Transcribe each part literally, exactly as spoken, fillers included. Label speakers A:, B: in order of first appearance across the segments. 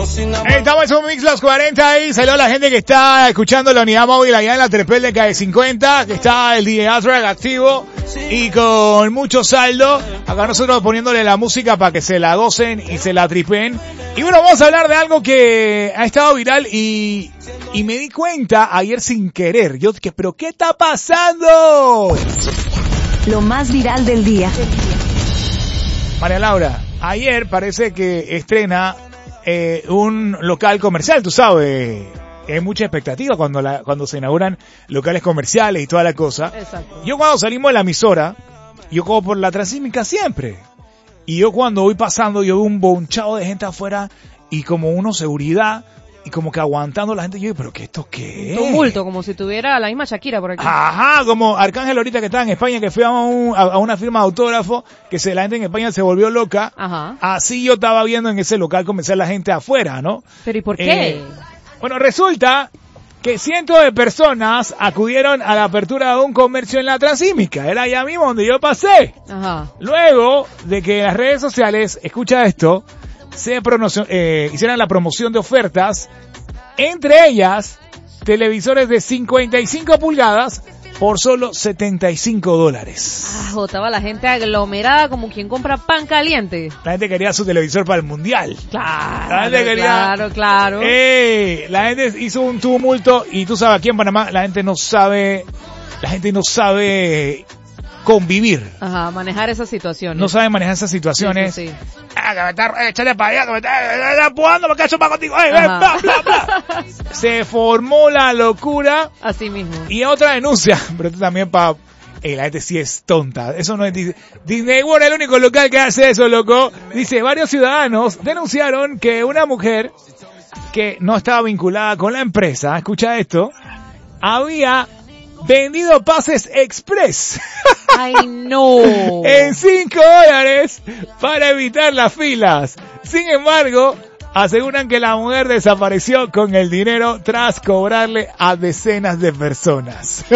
A: Estamos en un Mix Los cuarenta y saludos a la gente que está escuchando la unidad móvil allá en la Trepel de Calle cincuenta, que está el D J Azrael activo y con mucho saldo. Acá nosotros poniéndole la música para que se la gocen y se la tripen. Y bueno, vamos a hablar de algo que ha estado viral y, y me di cuenta ayer sin querer. Yo dije, ¿pero qué está pasando?
B: Lo más viral del día.
A: María Laura, ayer parece que estrena eh, un local comercial, tú sabes. Hay mucha expectativa cuando la, cuando se inauguran locales comerciales y toda la cosa.
C: Exacto.
A: Yo cuando salimos de la emisora, yo como por la Transísmica siempre. Y yo cuando voy pasando, yo veo un bonchado de gente afuera y como uno seguridad y como que aguantando la gente. Yo digo, ¿pero qué esto qué es?
C: Tumulto, como si tuviera la misma Shakira por aquí.
A: Ajá, como Arcángel ahorita que está en España, que fui a, un, a, a una firma de autógrafo, que se, la gente en España se volvió loca.
C: Ajá.
A: Así yo estaba viendo en ese local comenzar la gente afuera, ¿no?
C: ¿Pero y por qué?
A: Eh, bueno, resulta que cientos de personas acudieron a la apertura de un comercio en la Transísmica. Era allá mismo donde yo pasé.
C: Ajá.
A: Luego de que en las redes sociales, escucha esto, se promocio- eh, hicieran la promoción de ofertas, entre ellas televisores de cincuenta y cinco pulgadas por solo setenta y cinco dólares.
C: Ah, estaba la gente aglomerada como quien compra pan caliente.
A: La gente quería su televisor para el mundial.
C: Claro,
A: La gente quería,
C: claro, claro.
A: Eh, la gente hizo un tumulto y tú sabes, aquí en Panamá la gente no sabe, la gente no sabe convivir.
C: Ajá, manejar esas situaciones.
A: No sabe manejar esas situaciones.
C: Sí, sí, sí.
A: Ah, que me está, eh, échale para allá, que me está, eh, está empujando lo que ha hecho para contigo. Eh, eh, bla, bla, bla. Se formó la locura.
C: Así mismo.
A: Y otra denuncia, pero esto también para... Eh, la gente sí es tonta. Eso no es Disney. Disney World es el único local que hace eso, loco. Dice, varios ciudadanos denunciaron que una mujer que no estaba vinculada con la empresa, escucha esto, había vendido pases express.
C: Ay, no.
A: En cinco dólares para evitar las filas. Sin embargo, aseguran que la mujer desapareció con el dinero tras cobrarle a decenas de personas.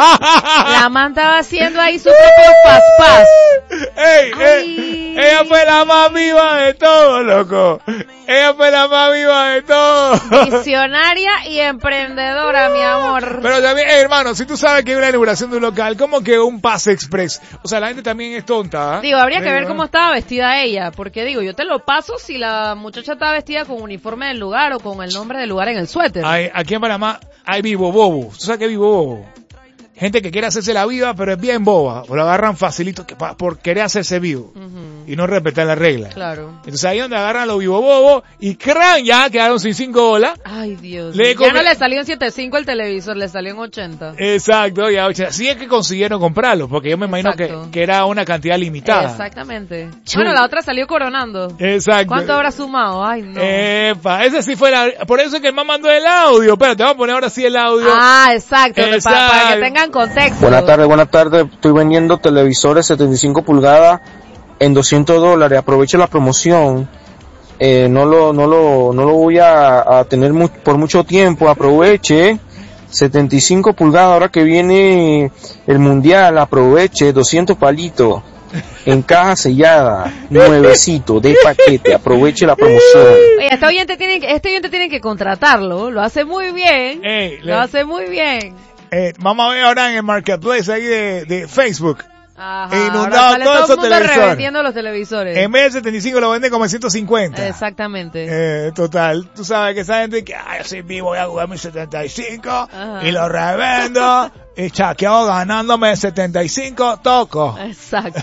C: La man estaba haciendo ahí su propio pas-pas.
A: ¡Ey!
C: Ay.
A: Eh, ella fue la más viva de todo, loco. Ella fue la más viva de todo.
C: Visionaria y emprendedora, mi amor.
A: Pero también, eh, hermano, si tú sabes que hay una inauguración de un local, ¿cómo que un pase express? O sea, la gente también es tonta. ¿eh?
C: Digo, habría que
A: Eh,
C: ver cómo estaba vestida ella, porque digo, yo te lo paso si la muchacha estaba vestida con uniforme del lugar o con el nombre del lugar en el suéter.
A: Hay, aquí en Panamá hay vivo bobo. ¿Tú sabes qué es vivo bobo? Gente que quiere hacerse la viva, pero es bien boba. O lo agarran facilito que pa, por querer hacerse vivo.
C: Uh-huh.
A: Y no respetar las reglas.
C: Claro.
A: Entonces ahí donde agarran los vivo bobo y crán ya quedaron sin cinco dólares.
C: Ay, Dios.
A: Le
C: Ya
A: come-
C: no le salió en setenta y cinco el televisor, le salió en ochenta.
A: Exacto, ya ocho. Sí es que consiguieron comprarlo, porque yo me imagino que,
C: Exacto.
A: que era una cantidad limitada.
C: Exactamente.
A: Chu-
C: Bueno, la otra salió coronando.
A: Exacto.
C: ¿Cuánto habrá sumado? Ay, no.
A: Epa, ese sí fue la... Por eso es que el man mandó el audio. Espérate, vamos a poner ahora sí el audio.
C: Ah, exacto, pa-
A: Exacto.
C: para que tengan contexto.
D: Buenas tardes, buenas tardes. Estoy vendiendo televisores setenta y cinco pulgadas en doscientos dólares. Aproveche la promoción. Eh, no lo, no lo, no lo voy a, a tener mu- por mucho tiempo. Aproveche. setenta y cinco pulgadas. Ahora que viene el mundial, aproveche. doscientos palitos. En caja sellada. Nuevecito. De paquete. Aproveche la promoción.
C: Oye, este oyente tiene que, este oyente tiene que contratarlo. Lo hace muy bien.
A: Ey, le-
C: Lo hace muy bien.
A: eh, vamos a ver ahora en el marketplace ahí de, de Facebook.
C: Ajá.
A: Inundado
C: Ahora sale
A: todo
C: todo
A: esos
C: el mundo
A: televisores.
C: revendiendo los televisores.
A: En vez de setenta y cinco lo venden como en ciento cincuenta.
C: Exactamente.
A: Eh, total, tú sabes que esa gente que, ay, así vivo voy a jugar mis setenta y cinco
C: Ajá.
A: y lo revendo y chaqueo ganándome setenta y cinco tocos.
C: Exacto.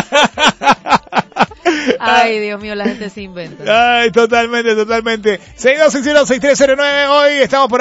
C: Ay, Dios mío, la gente se inventa.
A: Ay, totalmente, totalmente. seis dos seis cero seis tres cero nueve, hoy estamos por